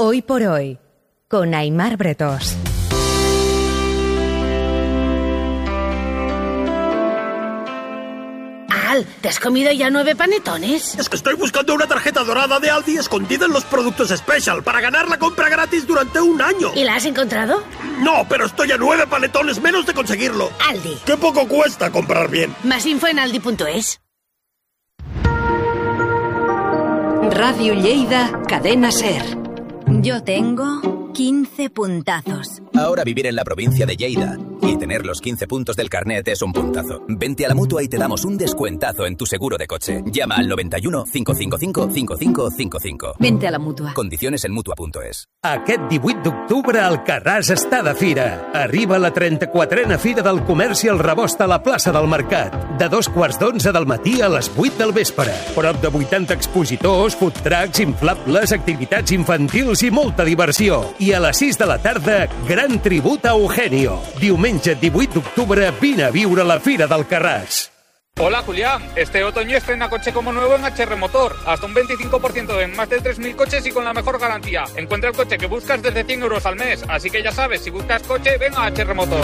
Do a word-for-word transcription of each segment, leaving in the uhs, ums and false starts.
Hoy por hoy, con Aimar Bretós. Al, ¿te has comido ya nueve panetones? Es que estoy buscando una tarjeta dorada de Aldi escondida en los productos Special para ganar la compra gratis durante un año. ¿Y la has encontrado? No, pero estoy a nueve panetones menos de conseguirlo. Aldi. ¡Qué poco cuesta comprar bien! Más info en aldi punto es. Radio Lleida, Cadena Ser. Yo tengo quince puntazos. Ahora vivir en la provincia de Lleida y tener los quince puntos del carnet es un puntazo. Vente a la Mutua y te damos un descuentazo en tu seguro de coche. Llama al noventa y uno, cinco cinco cinco, cinco cinco cinco cinco. Vente a la Mutua. Condiciones en Mutua punto es. Aquest divuit d'octubre Alcarràs està de fira. Arriba la trenta-quatrena Fira del Comerç i el Rebost a la plaça del Mercat. De dos quarts d'onze del matí a les vuit del vespre. Prop de vuitanta expositors, food trucks, inflables, activitats infantils i molta diversió. I a les sis de la tarda, gran tribut a Eugenio. Diumenge divuit d'octubre, vine a viure la Fira d'Alcarràs. Hola Julián, este otoño estrena coche como nuevo en H R Motor, hasta un veinticinco por ciento en más de tres mil coches y con la mejor garantía. Encuentra el coche que buscas desde cien euros al mes, así que ya sabes, si buscas coche, ven a H R Motor.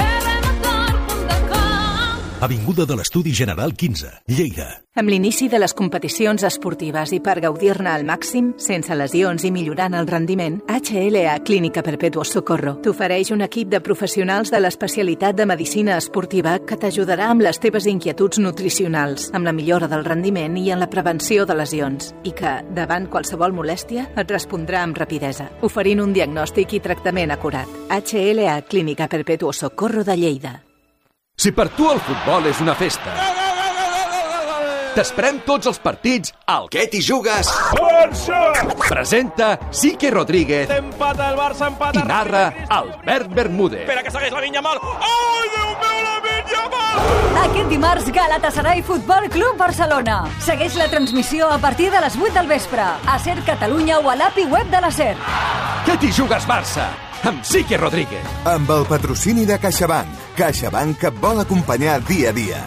Avinguda de l'Estudi General quinze, Lleida. Amb l'inici de les competicions esportives i per gaudir-ne al màxim, sense lesions i millorant el rendiment, H L A Clínica Perpetuo Socorro t'ofereix un equip de professionals de l'especialitat de medicina esportiva que t'ajudarà amb les teves inquietuds nutricionals, amb la millora del rendiment i en la prevenció de lesions, i que, davant qualsevol molèstia, et respondrà amb rapidesa, oferint un diagnòstic i tractament acurat. H L A Clínica Perpetuo Socorro de Lleida. Si per tu el futbol és una festa, t'esperem tots els partits al Què t'hi jugues? Barça! Presenta Sique Rodríguez. Empata el Barça, empata. I narra Albert Bermúdez. Espera que segueix la Vinya Mal. Ai, Déu meu, la Vinya Mal! Aquest dimarts, Galatasaray Futbol Club Barcelona. Segueix la transmissió a partir de les vuit del vespre. A Ser Catalunya o a l'A P I web de la Ser. Què t'hi jugues, Barça? Amb Sique Rodríguez. Amb el patrocini de CaixaBank. CaixaBank que et vol acompanyar dia a dia.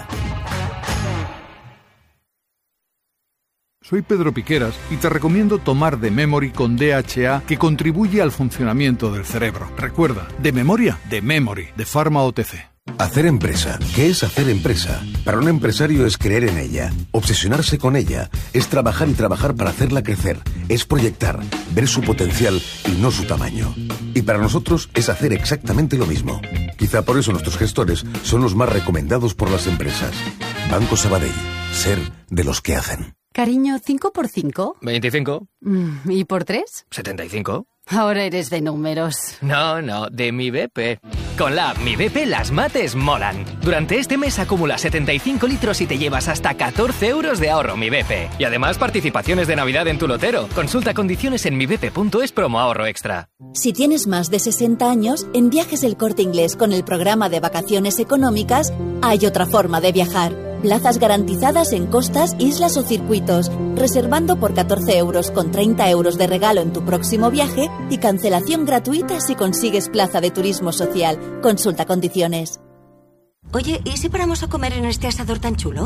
Soy Pedro Piqueras y te recomiendo tomar de Memory con D H A que contribuye al funcionamiento del cerebro. Recuerda, de memoria, de Memory, de Pharma O T C. Hacer empresa. ¿Qué es hacer empresa? Para un empresario es creer en ella, obsesionarse con ella, es trabajar y trabajar para hacerla crecer, es proyectar, ver su potencial y no su tamaño. Y para nosotros es hacer exactamente lo mismo. Quizá por eso nuestros gestores son los más recomendados por las empresas. Banco Sabadell. Ser de los que hacen. Cariño, ¿cinco por cinco? veinticinco. ¿Y por tres? setenta y cinco. Ahora eres de números. No, no, de Mi B P. Con la app Mi B P las mates molan. Durante este mes acumula setenta y cinco litros y te llevas hasta catorce euros de ahorro Mi B P. Y además participaciones de Navidad en tu lotero. Consulta condiciones en mi b p punto es promo ahorro extra. Si tienes más de sesenta años, en Viajes El Corte Inglés con el programa de vacaciones económicas hay otra forma de viajar. Plazas garantizadas en costas, islas o circuitos, reservando por catorce euros con treinta euros de regalo en tu próximo viaje y cancelación gratuita si consigues plaza de turismo social. Consulta condiciones. Oye, ¿y si paramos a comer en este asador tan chulo?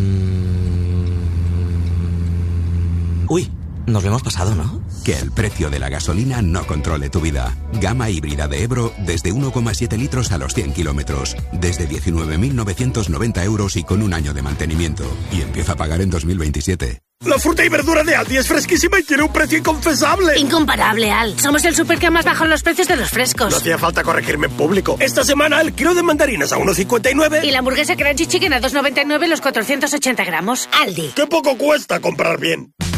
Um... Uy, nos lo hemos pasado, ¿no? Que el precio de la gasolina no controle tu vida. Gama híbrida de Ebro desde uno coma siete litros a los cien kilómetros. Desde diecinueve mil novecientos noventa euros y con un año de mantenimiento. Y empieza a pagar en dos mil veintisiete. La fruta y verdura de Aldi es fresquísima y tiene un precio inconfesable. Incomparable, Al. Somos el súper que más baja los precios de los frescos. No hacía falta corregirme en público. Esta semana el kilo de mandarinas a uno cincuenta y nueve. Y la hamburguesa Crunchy Chicken a dos noventa y nueve los cuatrocientos ochenta gramos. Aldi. ¡Qué poco cuesta comprar bien!